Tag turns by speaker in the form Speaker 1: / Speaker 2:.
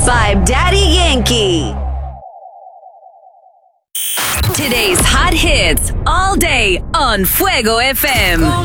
Speaker 1: by Daddy Yankee. Today's hot hits all day on Fuego FM.